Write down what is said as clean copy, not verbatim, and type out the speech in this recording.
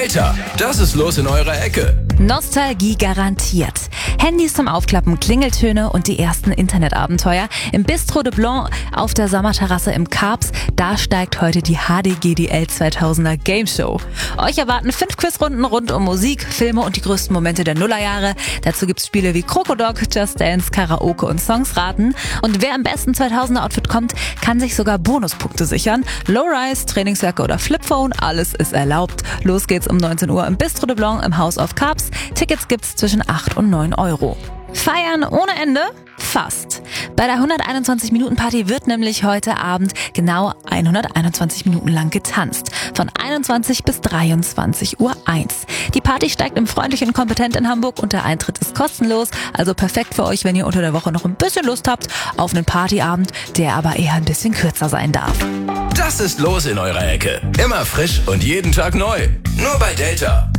Delta, das ist los in eurer Ecke. Nostalgie garantiert. Handys zum Aufklappen, Klingeltöne und die ersten Internetabenteuer. Im Bistro de Blanc auf der Sommerterrasse im Karps, da steigt heute die HDGDL 2000er Game Show. Euch erwarten 5 Quizrunden rund um Musik, Filme und die größten Momente der Nullerjahre. Dazu gibt's Spiele wie Krokodok, Just Dance, Karaoke und Songs raten. Und wer am besten 2000er Outfit kommt, kann sich sogar Bonuspunkte sichern. Low-Rise, Trainingsjacke oder Flipphone, alles ist erlaubt. Los geht's um 19 Uhr im Bistro de Blanc im House of Karps. Tickets gibt's zwischen 8 und 9 Euro. Feiern ohne Ende? Fast. Bei der 121-Minuten-Party wird nämlich heute Abend genau 121 Minuten lang getanzt. Von 21 bis 23:01 Uhr. Die Party steigt im Freundlichen Kompetent in Hamburg und der Eintritt ist kostenlos. Also perfekt für euch, wenn ihr unter der Woche noch ein bisschen Lust habt auf einen Partyabend, der aber eher ein bisschen kürzer sein darf. Das ist los in eurer Ecke. Immer frisch und jeden Tag neu. Nur bei Delta.